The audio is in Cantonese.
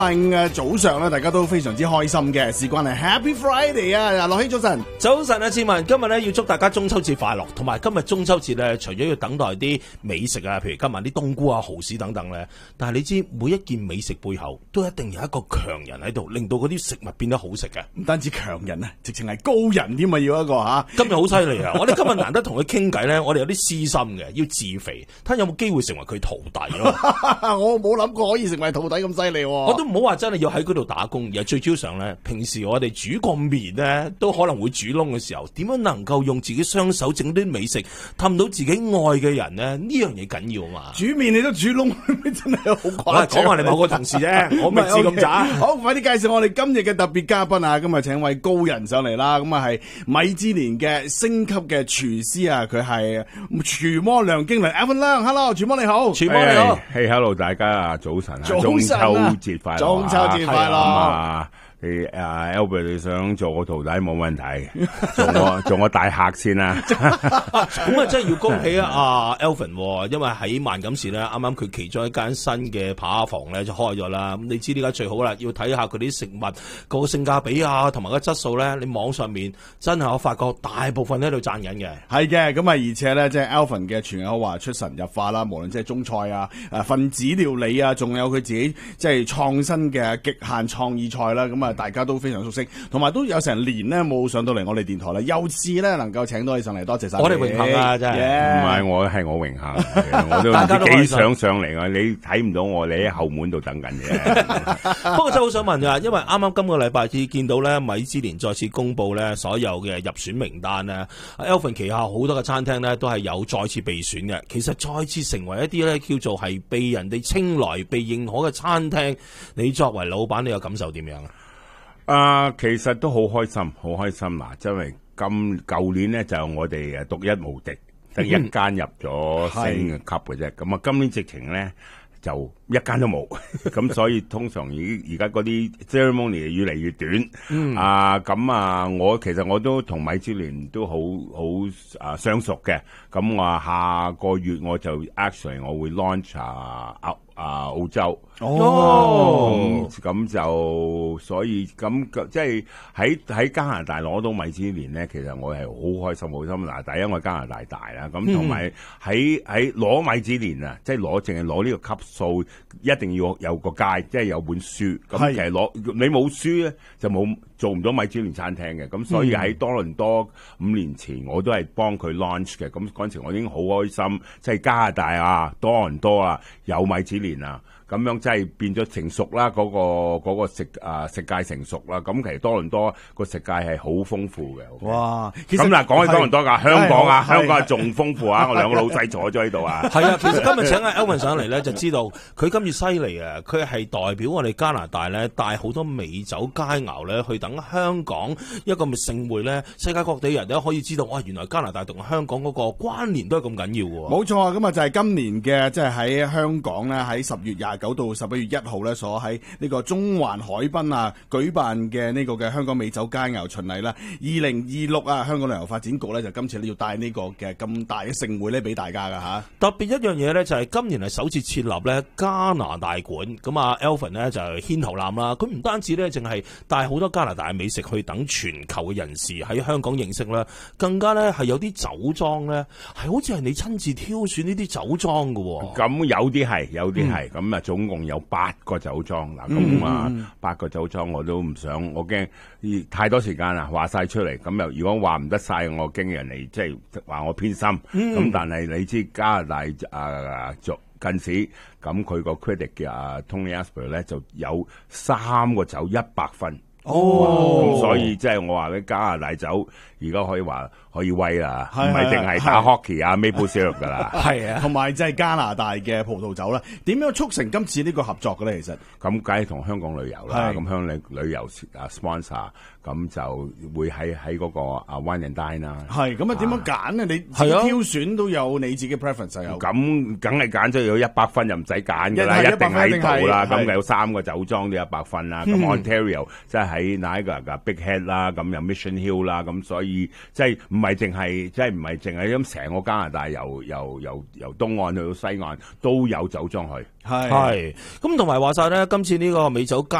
早上咧，大家都非常之開心嘅，事關係 Happy Friday 啊！樂希早晨， 早晨啊，志文，今日咧要祝大家中秋節快樂，同埋今日中秋節咧，除咗要等待啲美食啊，譬如今日啲冬菇啊、蠔豉等等咧，但係你知每一件美食背後都一定有一個強人喺度，令到嗰啲食物變得好食嘅。 唔單止強人啊，直情係高人添啊！要一個吓， 今日好犀利啊！我哋今日難得同佢傾偈咧，我哋有啲私心嘅，要自肥，睇下有冇機會成為佢徒弟咯。 我冇諗過可以成為徒弟咁犀利， 我都唔好話真係要喺嗰度打工，而係最主要上咧，平時我哋煮個麵咧，都可能會煮燶嘅時候，點樣能夠用自己雙手整啲美食，氹到自己愛嘅人咧？呢樣嘢緊要啊嘛！ 煮麵你都煮燶，真係好誇張。 我係講下你某個同事啫，我未知咁渣。 好，快啲介紹我哋今日嘅特別嘉賓啊！今日請位高人上嚟啦，咁啊係米芝蓮嘅星級嘅廚師啊，佢係廚魔梁經綸 Alvin 梁 ，Hello， 廚魔你好， 廚魔你好 ，Hello， 大家啊，早晨啊， 中秋節快樂， 中秋節快樂。 你Albert 你想做我徒弟冇問題，做我大客先啦。 咁啊，真係要恭喜啊 Alvin， 因為喺萬錦市咧，啱啱佢其中一間新嘅扒房咧就開咗啦。咁你知呢家最好啦，要睇下佢啲食物個性價比啊，同埋個質素咧。你網上面真係我發覺大部分喺度讚緊嘅。 係嘅，咁啊，而且咧，即係 Alvin 嘅全口話出神入化啦，無論即係中菜啊、分子料理啊，仲有佢自己即係創新嘅極限創意菜啦，咁啊。大家都非常熟悉，同埋都有成年咧冇上到嚟我哋電台啦，又次咧能夠請到你上嚟，多謝晒。 我哋榮幸啊，真係。 唔係我榮幸，我都唔知幾想上嚟啊！你睇唔到我，你喺後門度等緊嘅。 不過真係好想問啊，因為啱啱今個禮拜至見到咧，米芝蓮再次公布咧所有嘅入選名單咧，Alvin 旗下好多嘅餐廳咧都係有再次被選嘅。其實再次成為一啲咧叫做係被人哋青睞、被認可嘅餐廳，你作為老闆，你有感受點樣啊？ 其實都好開心，好開心嗱，因為舊年咧就我哋獨一無敵，得一間入咗星級嘅啫。咁啊，今年直情咧就一間都冇，咁所以通常而家嗰啲 ceremony 越嚟越短。我其實我都同米芝蓮都好相熟嘅。咁我下個月我就 actually 我會 launch 澳洲。咁就所以咁即係喺加拿大攞到米芝蓮咧，其實我係好開心好心嗱。第一我加拿大大啦，咁同埋喺攞米芝蓮啊，即係淨係攞呢個級數，一定要有個階，即係有本書。咁其實你冇書咧，就做唔到米芝蓮餐廳嘅。咁所以喺多倫多5年前我都係幫佢 launch 嘅。咁嗰陣時我已經好開心，即係加拿大啊、多倫多啊有米芝蓮啊。咁樣真係變咗成熟啦，嗰個食界成熟啦。咁其實多倫多個食界係好豐富嘅。 哇！ 咁嗱，講起多倫多㗎，香港香港係仲豐富啊！我兩個老細坐咗喺度啊。 係啊，其實今日請阿 Alvin 上嚟咧，就知道佢今次犀利啊！佢係代表我哋加拿大咧，帶好多美酒佳肴咧，去等香港一個盛會咧，世界各地人都可以知道，哇！原來加拿大同香港嗰個關聯都係咁緊要喎。 冇錯啊！咁啊就係今年嘅，即係喺香港咧，喺10月29到11月1號咧，所喺呢個中環海濱啊舉辦嘅呢個嘅香港美酒佳肴巡禮啦。2026啊，香港旅遊發展局咧就今次要帶呢個嘅咁大嘅盛會咧俾大家噶吓。 特別一樣嘢咧就係今年係首次設立咧加拿大館，咁啊 Alvin 咧就牽頭攬啦。佢唔單止咧淨係帶好多加拿大美食去等全球嘅人士喺香港認識啦，更加咧係有啲酒莊咧係好似係你親自挑選呢啲酒莊㗎。 咁有啲係，咁啊總共有8個酒莊嗱，咁8個酒莊我都唔想，我驚太多時間啦，話晒出嚟，咁又如果話唔得晒，我驚人哋即係話我偏心。咁但係你知加拿大近時咁佢個 critic 嘅Tony Asper 咧就有3個酒100分。咁所以即係我話咧加拿大酒而家可以威啦，唔係定係打 hockey 啊 maple syrup 噶啦。 係啊，同埋即係加拿大嘅葡萄酒啦。點樣促成今次呢個合作嘅咧？其實咁梗係同香港旅遊啦，咁香港旅遊sponsor，咁就會喺嗰個Wine and Dine 啦。 係咁啊？點樣揀咧？你自己挑選都有你自己 preference 有。 咁梗係揀咗有100分，就唔使揀噶啦，一定喺度啦。咁有3個酒莊都100分啦。咁 Ontario 即係喺 Niagara 嘅 Big Head 啦，咁有 Mission Hill 啦，咁所以即係唔係淨係即係唔係淨係咁成個加拿大由東岸去到西岸都有酒莊去。 係咁，同埋話晒咧，今次呢個美酒佳